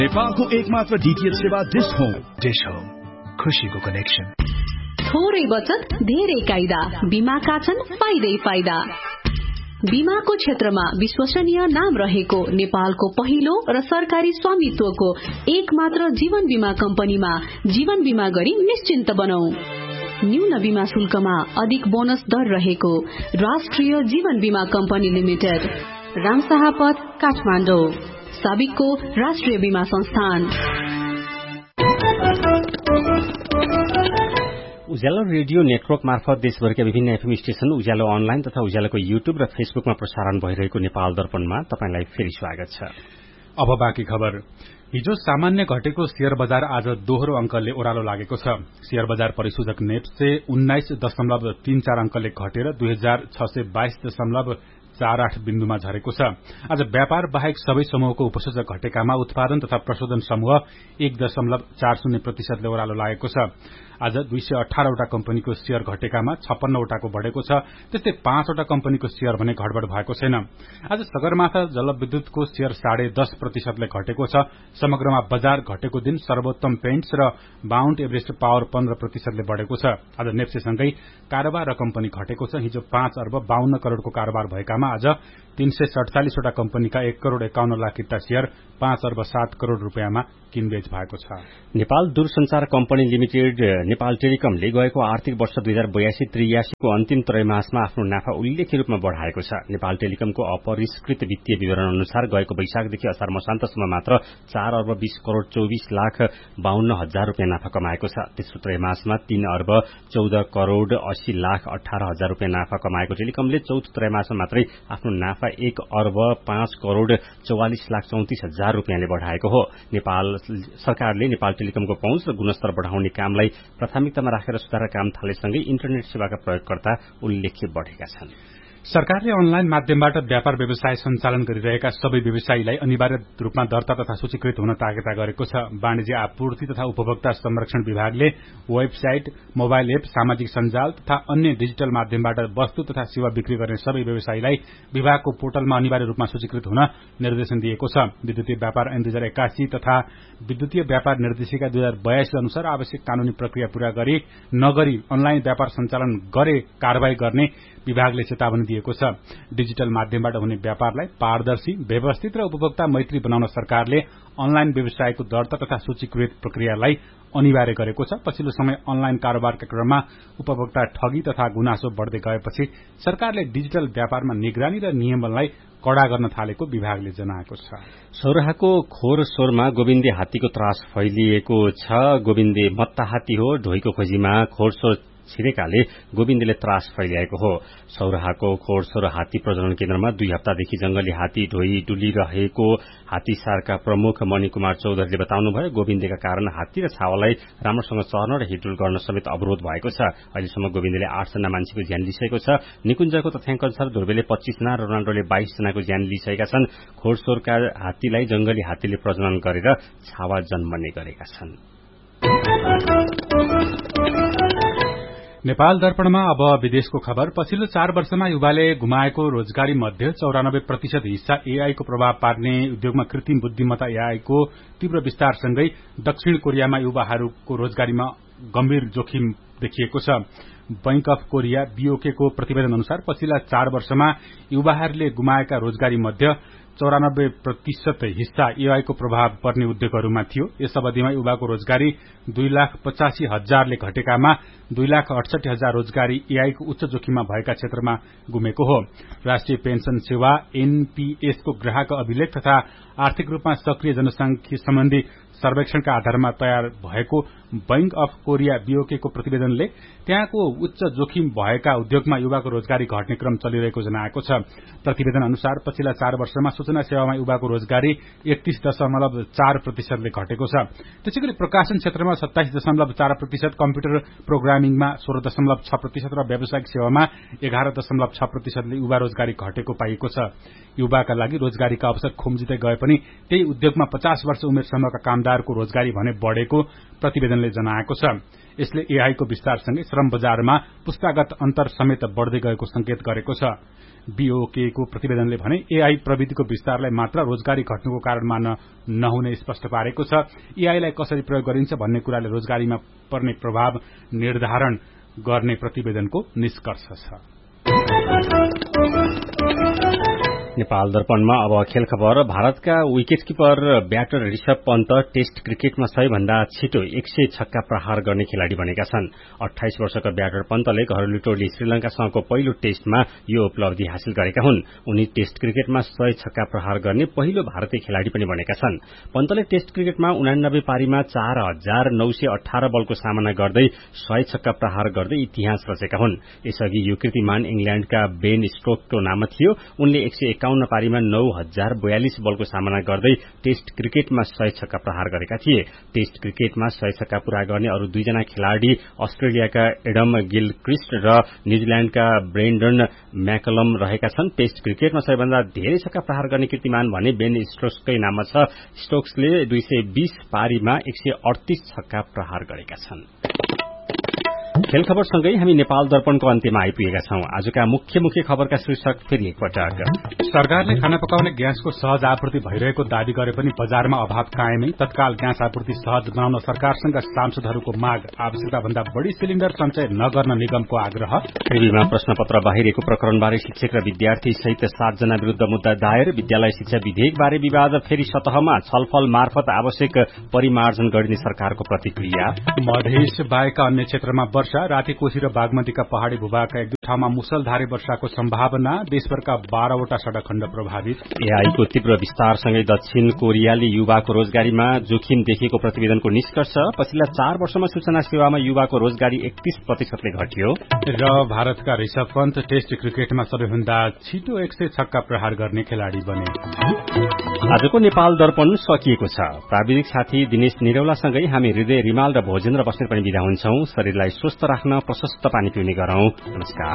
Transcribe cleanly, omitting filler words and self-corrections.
नेपालको एकमात्र डीटीएच सेवा डिश होम खुशीको कनेक्सन। थोरै बचत धेरै कायदा, बीमाका छन् फाइदै फाइदा। बीमाको क्षेत्रमा विश्वसनीय नाम रहेको नेपालको पहिलो र सरकारी स्वामित्वको एकमात्र जीवन बीमा कम्पनीमा जीवन बीमा गरी निश्चिन्त बनौ। न्यून बीमा शुल्कमा अधिक बोनस दर रहेको राष्ट्रिय जीवन बीमा कम्पनी लिमिटेड, रामशाहपथ, काठमाडौँ। साबिकको राष्ट्रिय बीमा संस्थान। उज्यालो रेडियो नेटवर्क मार्फत देशभरका विभिन्न एफएम स्टेशन, उज्यालो अनलाइन तथा उज्यालोको युट्युब र फेसबुकमा प्रसारण भइरहेको नेपाल दर्पणमा तपाईंलाई फेरि स्वागत छ। अब बाँकी खबर। हिजो सामान्य घटेको शेयर बजार आज दोहोरो अंकले ओह्रालो लागेको छ। शेयर बजार परिसूचक नेप्से 19.34 अंकले घटेर 2622.48 बिन्दुमा झरेको छ। आज व्यापार बाहेक सबै समूहको उपसूचक घटेकामा उत्पादन तथा प्रशोधन समूह 1.40% ओह्रालो लागेको छ। आज 218 वटा कम्पनीको शेयर घटेकामा 56 वटाको बढ़ेको छ। त्यस्तै 5 वटा कम्पनीको शेयर भने घटबढ़ भएको छैन। आज सगरमाथा जलविद्युतको शेयर 10.5% घटेको छ। समग्रमा बजार घटेको दिन सर्वोत्तम पेन्ट्स र माउन्ट एभरेस्ट पावर 15% बढ़ेको छ। आज नेप्सेसँगै कारोबार र कम्पनी घटेको छ। हिजो 5 अर्ब 52 करोड़को कारोबार भएकामा आज 347 वटा कम्पनीका 1 करोड़ 51 लाख किता शेयर 5 अर्ब 7 करोड़ रूपियाँमा किनबेच भएको छ। नेपाल दूरसञ्चार कम्पनी लिमिटेड नेपाल टेलिकमले गएको आर्थिक वर्ष 2082-83 को अन्तिम त्रैमासमा आफ्नो नाफा उल्लेख्य रूपमा बढ़ाएको छ। नेपाल टेलिकमको अपरिष्कृत वित्तीय विवरण अनुसार गएको वैशाखदेखि असार मसान्तसम्म मात्र 4 अर्ब 20 करोड़ 24 लाख 52 हजार रूपियाँ नाफा कमाएको छ। तेस्रो त्रैमासमा 3 अर्ब 14 करोड़ 80 लाख 18 हजार रूपियाँ नाफा कमाएको टेलिकमले चौथो त्रैमासमा मात्रै आफ्नो नाफा 1 अर्ब 5 करोड़ 44 लाख 34 हजार रूपियाँले बढ़ाएको हो। नेपाल सरकारले नेपाल टेलिकमको पहुँच र गुणस्तर बढ़ाउने कामलाई प्राथमिकतामा राखेर सुधार काम थालेसँगै इन्टरनेट सेवाका प्रयोगकर्ता उल्लेख्य बढ़ेका छन्। सरकारले अनलाइन माध्यमबाट व्यापार व्यवसाय सञ्चालन गरिरहेका सबै व्यवसायीलाई अनिवार्य रूपमा दर्ता तथा सूचीकृत हुन ताकेता गरेको छ। वाणिज्य आपूर्ति तथा उपभोक्ता संरक्षण विभागले वेबसाइट, मोबाइल एप, सामाजिक सञ्जाल तथा अन्य डिजिटल माध्यमबाट वस्तु तथा सेवा बिक्री गर्ने सबै व्यवसायीलाई विभागको पोर्टलमा अनिवार्य रूपमा सूचीकृत हुन निर्देशन दिएको छ। विद्युतीय व्यापार ऐन 2081 तथा विद्युतीय व्यापार निर्देशिका 2082 अनुसार आवश्यक कानूनी प्रक्रिया पूरा गरी नगरी अनलाइन व्यापार सञ्चालन गरे कारवाही गर्ने विभागले चेतावनी दिएको छ। डिजिटल माध्यमबाट हुने व्यापारलाई पारदर्शी, व्यवस्थित र उपभोक्ता मैत्री बनाउन सरकारले अनलाइन व्यवसायको दर्ता तथा सूचीकृत प्रक्रियालाई अनिवार्य गरेको छ। पछिल्लो समय अनलाइन कारोबारका क्रममा उपभोक्ता ठगी तथा गुनासो बढ़दै गएपछि सरकारले डिजिटल व्यापारमा निगरानी र नियमनलाई कड़ा गर्न थालेको विभागले जनाएको छ। सौराहाको खोरसोरमा गोविन्दे हात्तीको त्रास फैलिएको छ। गोविन्दे मत्ता हात्ती हो। ढोईको खोजीमा खोरसोर छिरेकाले गोविन्दले त्रास फैल्याएको हो। सौराहाको खोरसोर हात्ती प्रजनन केन्द्रमा 2 हप्तादेखि जंगली हात्ती ढोई डुलिरहेको हात्तीसारका प्रमुख मणिकुमार चौधरीले बताउनुभयो। गोविन्दका कारण हात्ती र छावालाई राम्रोसँग चर्न र हिडुल गर्न समेत अवरोध भएको छ। अहिलेसम्म गोविन्दले 8 जना मान्छेको ज्यान लिइसकेको छ। निकुञ्जको तथ्याङ्क अनुसार ध्रुवेले 25 जना र रोनाल्डोले 22 जनाको ज्यान लिइसकेका छन्। खोरसोरका हात्तीलाई जंगली हात्तीले प्रजनन गरेर छावा जन्मने गरेका छन्। नेपाल दर्पणमा अब विदेशको खबर। पछिल्लो 4 वर्षमा युवाले गुमाएको रोजगारी मध्ये 94% हिस्सा एआई को प्रभाव पार्ने उद्योगमा कृत्रिम बुद्धिमत्ता एआई को तीव्र विस्तारसँगै दक्षिण कोरियामा युवाहरूको रोजगारीमा गम्भीर जोखिम देखिएको छ। बैंक अफ कोरिया बीओके को प्रतिवेदन अनुसार पछिल्ला 4 वर्षमा युवाहरूले गुमाएका रोजगारी मध्ये 94% हिस्सा एआई को प्रभाव पर्ने उद्योगहरूमा थियो। यस अवधिमा युवाको रोजगारी 2,85,000ले घटेकामा 2,68,000 रोजगारी एआई को उच्च जोखिममा भएका क्षेत्रमा गुमेको हो। राष्ट्रिय पेन्सन सेवा एनपीएस को ग्राहक अभिलेख तथा आर्थिक रूपमा सक्रिय जनसंख्या सम्बन्धी सर्वेक्षणका आधारमा तयार भएको बैंक अफ कोरिया बीओके को प्रतिवेदनले त्यहाँको उच्च जोखिम भएका उद्योगमा युवाको रोजगारी घट्ने क्रम चलिरहेको जनाएको छ। प्रतिवेदन अनुसार पछिल्ला 4 वर्षमा सूचना सेवामा युवाको रोजगारी 31.4%ले घटेको छ। त्यसैगरी प्रकाशन क्षेत्रमा 27.4%, कम्प्युटर प्रोग्रामिङमा 16.6% र व्यावसायिक सेवामा 11.6%ले युवा रोजगारी घटेको पाइएको छ। युवाका लागि रोजगारीका अवसर खुम्जिँदै गए पनि त्यही उद्योगमा 50 वर्ष उमेरसम्मका कामदारको रोजगारी भने बढ़ेको प्रतिवेदनले जनाएको छ। यसले एआई को विस्तारसँगै श्रम बजारमा पुस्तागत अन्तर समेत बढ़दै गएको संकेत गरेको छ। बीओके को प्रतिवेदनले भने एआई प्रविधिको विस्तारलाई मात्र रोजगारी घट्नुको कारण मान्न नहुने स्पष्ट पारेको छ। एआईलाई कसरी प्रयोग गरिन्छ भन्ने कुराले रोजगारीमा पर्ने प्रभाव निर्धारण गर्ने प्रतिवेदनको निष्कर्ष छ। नेपाल दर्पणमा अब खेल खबर। भारतका wicket keeper batter Rishabh Pant test क्रिकेटमा 100 भन्दा छिटो 100 छक्का प्रहार गर्ने खेलाड़ी बनेका छन्। 28 वर्षका ब्याटर पन्तले घरेलु टोली श्रीलंकासँगको पहिलो टेस्टमा यो उपलब्धि हासिल गरेका हुन्। उनी टेस्ट क्रिकेटमा 100 छक्का प्रहार गर्ने पहिलो भारतीय खेलाड़ी पनि बनेका छन्। पन्तले टेस्ट क्रिकेटमा 89 पारीमा 4918 बलको सामना गर्दै 100 छक्का प्रहार गर्दै इतिहास रचेका हुन्। यसअघि यो कीर्तिमान इंग्ल्याण्डका बेन स्टोक्सको नाम थियो। उनले 151 पारीमा 9042 बलको सामना गर्दै टेस्ट क्रिकेटमा 100 छक्का प्रहार गरेका थिए। टेस्ट क्रिकेटमा 100 छक्का पूरा गर्ने अरू दुईजना खेलाड़ी अस्ट्रेलियाका एडम गिलक्रिस्ट र न्यूजील्याण्डका ब्रेन्डन मैकलम रहेका छन्। टेस्ट क्रिकेटमा 100 भन्दा धेरै छक्का प्रहार गर्ने कीर्तिमान भने बेन स्टोक्सकै नाममा छ। स्टोक्सले 220 पारीमा 138 छक्का प्रहार गरेका छन्। खेल खबरसँगै हामी नेपाल दर्पणको अन्त्यमा आइपुगेका छौं। आजका मुख्य खबरका शीर्षक फेरि एकपटक। सरकारले खाना पकाउने ग्यासको सहज आपूर्ति भइरहेको दावी गरे पनि बजारमा अभाव कायमै। तत्काल ग्यास आपूर्ति सहज बनाउन सरकारसँग सांसदहरूको माग। आवश्यकता भन्दा बढ़ी सिलिण्डर सञ्चय नगर्न निगमको आग्रह। पूर्वीमा प्रश्नपत्र बाहिरेको प्रकरणबारे शिक्षक र विद्यार्थी सहित 7 जना विरूद्ध मुद्दा दायर। विद्यालय शिक्षा विधेयकबारे विवाद फेरि सतहमा। छलफल मार्फत आवश्यक परिमार्जन गरिने सरकारको प्रतिक्रिया। मधेस बाहेकका अन्य क्षेत्रमा वर्षा। राति कोशी र बागमतीका पहाड़ी भूभागका एक दुई ठाउँमा मुसलधारे वर्षाको सम्भावना। देशभरका 12 वटा सड़क खण्ड प्रभावित। एआईको तीव्र विस्तारसँगै दक्षिण कोरियाले युवाको रोजगारीमा जोखिम देखेको प्रतिवेदनको निष्कर्ष। पछिल्ला 4 वर्षमा सूचना सेवामा युवाको रोजगारी 31% घट्यो। र भारतका ऋषभ पन्त टेस्ट क्रिकेटमा सबैभन्दा छिटो 100 छक्का प्रहार गर्ने खेलाड़ी बने। आजको नेपाल दर्पण सकिएको छ। प्राविधिक साथी दिनेश निरौलासँगै हामी हृदय रिमाल र भोजेन्द्र बस्नेत पनि बिदा हुन्छौं। शरीरलाई स्वस्थ राख्न प्रशस्त पानी पिउने गरौं। नमस्कार।